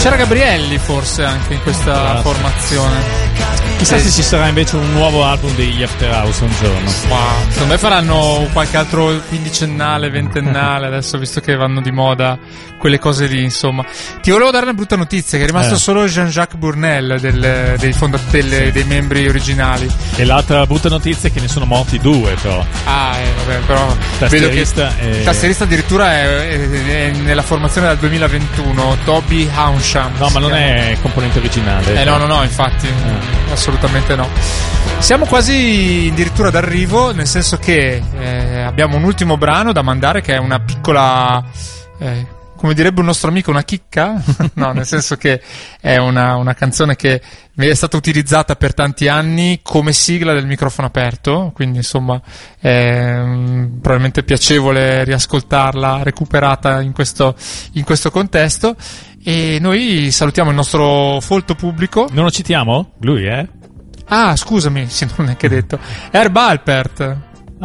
C'era Gabrielli forse anche in questa formazione. Chissà se ci sarà invece un nuovo album degli After House un giorno. Secondo me faranno qualche altro quindicennale, ventennale adesso, visto che vanno di moda quelle cose lì, insomma. Ti volevo dare una brutta notizia, che è rimasto solo Jean-Jacques Bournel dei membri originali. E l'altra brutta notizia è che ne sono morti 2 però. Vabbè, però Tastierista il tastierista addirittura è nella formazione dal 2021, Toby Haunsham. No, ma non è componente originale. No, infatti assolutamente no. Siamo quasi addirittura d'arrivo, nel senso che abbiamo un ultimo brano da mandare, che è una piccola come direbbe un nostro amico, una chicca? No, nel senso che è una canzone che è stata utilizzata per tanti anni come sigla del Microfono Aperto, quindi insomma è probabilmente piacevole riascoltarla recuperata in questo contesto. E noi salutiamo il nostro folto pubblico. Non lo citiamo? Lui, scusami, sì, non è che detto. Herb Alpert.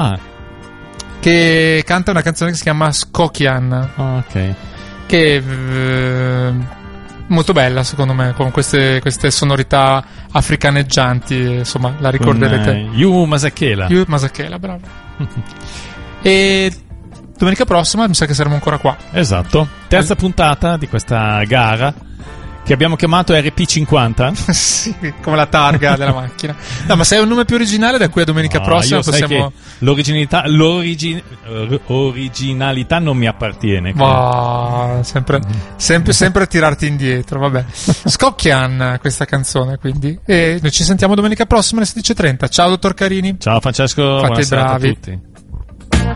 Che canta una canzone che si chiama Skokian. Ok. Che molto bella secondo me, con queste sonorità africaneggianti, insomma, la ricorderete. Yu Masakela, bravo. E domenica prossima mi sa che saremo ancora qua. Esatto, terza puntata di questa gara che abbiamo chiamato RP50. Sì, come la targa della macchina. No, ma se è un nome più originale, da qui a domenica prossima possiamo. L'originalità non mi appartiene. Sempre a tirarti indietro, vabbè. Scocchian questa canzone, quindi. E noi ci sentiamo domenica prossima alle 16:30. Ciao dottor Carini. Ciao Francesco, fate i bravi a tutti.